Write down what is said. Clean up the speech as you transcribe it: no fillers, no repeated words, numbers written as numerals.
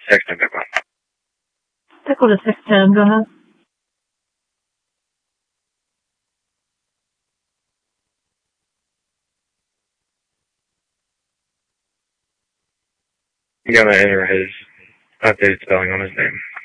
Sexton, pick one. Pickle to 610, go ahead. You gotta enter his updated spelling on his name.